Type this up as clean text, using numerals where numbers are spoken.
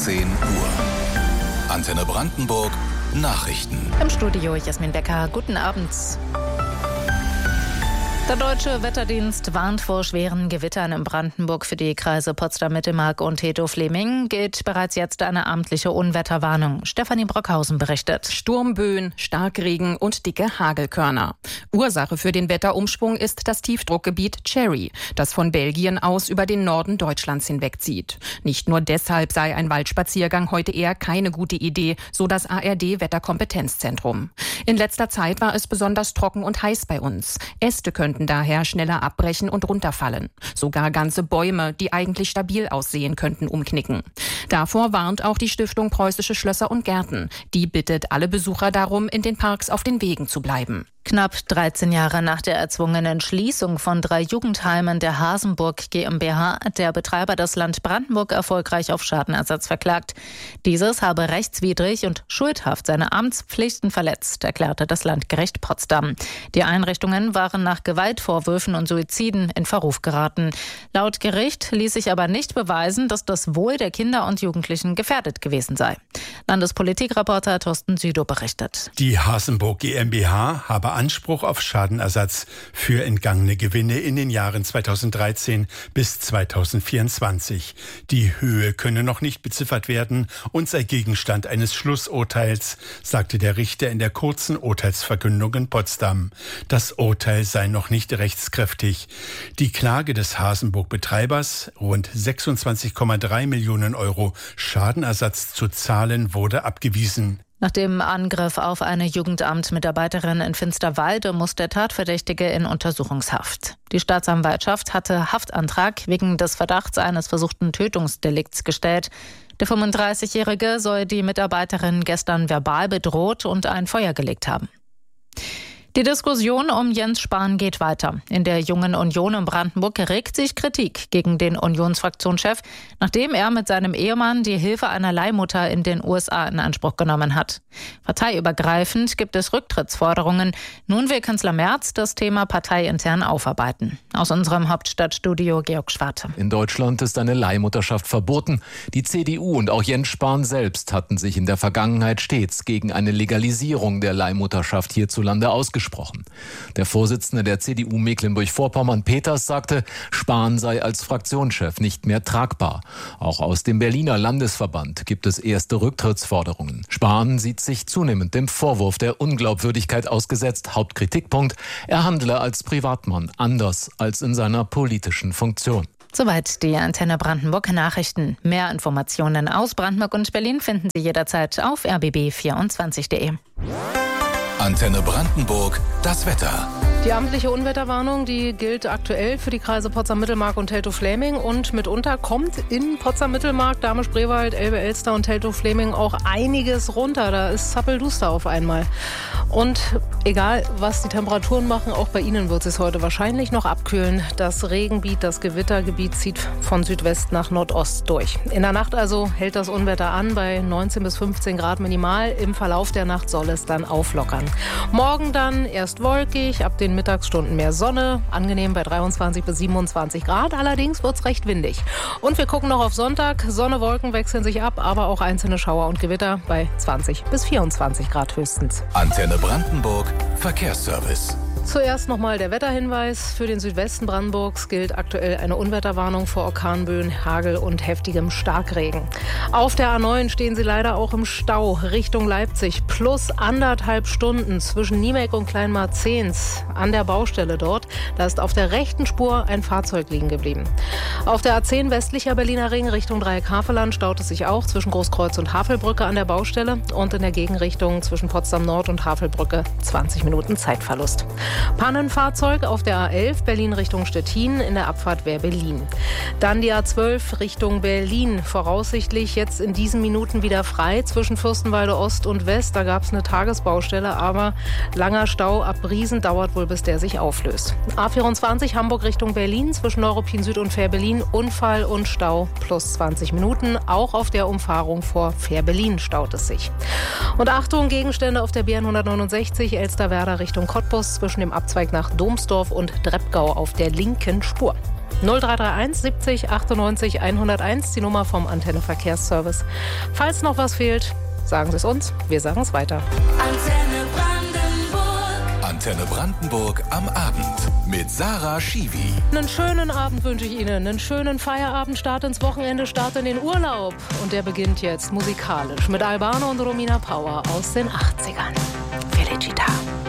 10 Uhr. Antenne Brandenburg, Nachrichten. Im Studio Jasmin Becker, guten Abend. Der Deutsche Wetterdienst warnt vor schweren Gewittern in Brandenburg. Für die Kreise Potsdam-Mittelmark und Treptow-Fleming gilt bereits jetzt eine amtliche Unwetterwarnung. Stefanie Brockhausen berichtet. Sturmböen, Starkregen und dicke Hagelkörner. Ursache für den Wetterumschwung ist das Tiefdruckgebiet Cherry, das von Belgien aus über den Norden Deutschlands hinwegzieht. Nicht nur deshalb sei ein Waldspaziergang heute eher keine gute Idee, so das ARD-Wetterkompetenzzentrum. In letzter Zeit war es besonders trocken und heiß bei uns. Äste könnten daher schneller abbrechen und runterfallen. Sogar ganze Bäume, die eigentlich stabil aussehen, könnten umknicken. Davor warnt auch die Stiftung Preußische Schlösser und Gärten. Die bittet alle Besucher darum, in den Parks auf den Wegen zu bleiben. Knapp 13 Jahre nach der erzwungenen Schließung von 3 Jugendheimen der Hasenburg GmbH hat der Betreiber das Land Brandenburg erfolgreich auf Schadenersatz verklagt. Dieses habe rechtswidrig und schuldhaft seine Amtspflichten verletzt, erklärte das Landgericht Potsdam. Die Einrichtungen waren nach Gewaltvorwürfen und Suiziden in Verruf geraten. Laut Gericht ließ sich aber nicht beweisen, dass das Wohl der Kinder und Jugendlichen gefährdet gewesen sei. Landespolitikreporter Thorsten Südow berichtet. Die Hasenburg GmbH habe Anspruch auf Schadenersatz für entgangene Gewinne in den Jahren 2013 bis 2024. Die Höhe könne noch nicht beziffert werden und sei Gegenstand eines Schlussurteils, sagte der Richter in der kurzen Urteilsverkündung in Potsdam. Das Urteil sei noch nicht rechtskräftig. Die Klage des Hasenburg-Betreibers, rund 26,3 Millionen Euro Schadenersatz zu zahlen, wurde abgewiesen. Nach dem Angriff auf eine Jugendamtmitarbeiterin in Finsterwalde muss der Tatverdächtige in Untersuchungshaft. Die Staatsanwaltschaft hatte Haftantrag wegen des Verdachts eines versuchten Tötungsdelikts gestellt. Der 35-Jährige soll die Mitarbeiterin gestern verbal bedroht und ein Feuer gelegt haben. Die Diskussion um Jens Spahn geht weiter. In der Jungen Union in Brandenburg regt sich Kritik gegen den Unionsfraktionschef, nachdem er mit seinem Ehemann die Hilfe einer Leihmutter in den USA in Anspruch genommen hat. Parteiübergreifend gibt es Rücktrittsforderungen. Nun will Kanzler Merz das Thema parteiintern aufarbeiten. Aus unserem Hauptstadtstudio Georg Schwarte. In Deutschland ist eine Leihmutterschaft verboten. Die CDU und auch Jens Spahn selbst hatten sich in der Vergangenheit stets gegen eine Legalisierung der Leihmutterschaft hierzulande ausgesprochen. Der Vorsitzende der CDU Mecklenburg-Vorpommern, Peters, sagte, Spahn sei als Fraktionschef nicht mehr tragbar. Auch aus dem Berliner Landesverband gibt es erste Rücktrittsforderungen. Spahn sieht sich zunehmend dem Vorwurf der Unglaubwürdigkeit ausgesetzt. Hauptkritikpunkt, er handle als Privatmann anders als in seiner politischen Funktion. Soweit die Antenne Brandenburg Nachrichten. Mehr Informationen aus Brandenburg und Berlin finden Sie jederzeit auf rbb24.de. Antenne Brandenburg, das Wetter. Die amtliche Unwetterwarnung, die gilt aktuell für die Kreise Potsdam-Mittelmark und Treptow-Fleming und mitunter kommt in Potsdam-Mittelmark, Dahme-Spreewald, Elbe-Elster und Treptow-Fleming auch einiges runter. Da ist zappelduster auf einmal. Und egal, was die Temperaturen machen, auch bei Ihnen wird es heute wahrscheinlich noch abkühlen. Das Regengebiet, das Gewittergebiet zieht von Südwest nach Nordost durch. In der Nacht also hält das Unwetter an bei 19 bis 15 Grad minimal. Im Verlauf der Nacht soll es dann auflockern. Morgen dann erst wolkig, ab den Mittagsstunden mehr Sonne, angenehm bei 23 bis 27 Grad. Allerdings wird es recht windig. Und wir gucken noch auf Sonntag. Sonne, Wolken wechseln sich ab, aber auch einzelne Schauer und Gewitter bei 20 bis 24 Grad höchstens. Antenne Brandenburg, Verkehrsservice. Zuerst nochmal der Wetterhinweis. Für den Südwesten Brandenburgs gilt aktuell eine Unwetterwarnung vor Orkanböen, Hagel und heftigem Starkregen. Auf der A9 stehen Sie leider auch im Stau Richtung Leipzig. Plus 1,5 Stunden zwischen Niemek und Kleinmarzens an der Baustelle dort. Da ist auf der rechten Spur ein Fahrzeug liegen geblieben. Auf der A10 westlicher Berliner Ring Richtung Dreieck-Havelland staut es sich auch zwischen Großkreuz und Havelbrücke an der Baustelle. Und in der Gegenrichtung zwischen Potsdam Nord und Havelbrücke 20 Minuten Zeitverlust. Pannenfahrzeug auf der A11 Berlin Richtung Stettin in der Abfahrt Wehr-Berlin. Dann die A12 Richtung Berlin. Voraussichtlich jetzt in diesen Minuten wieder frei zwischen Fürstenwalde Ost und West. Da gab es eine Tagesbaustelle, aber langer Stau ab Briesen dauert wohl, bis der sich auflöst. A24 Hamburg Richtung Berlin zwischen Neuruppin Süd und Fähr-Berlin. Unfall und Stau plus 20 Minuten. Auch auf der Umfahrung vor Fähr-Berlin staut es sich. Und Achtung, Gegenstände auf der BN 169 Elsterwerda Richtung Cottbus zwischen dem Abzweig nach Domsdorf und Dreppgau auf der linken Spur. 0331 70 98 101, die Nummer vom Antenne Verkehrsservice. Falls noch was fehlt, sagen Sie es uns, wir sagen es weiter. Antenne Brandenburg. Antenne Brandenburg am Abend mit Sarah Schiwi. Einen schönen Abend wünsche ich Ihnen, einen schönen Feierabend, Start ins Wochenende, Start in den Urlaub. Und der beginnt jetzt musikalisch mit Albano und Romina Power aus den 80ern. Felicita.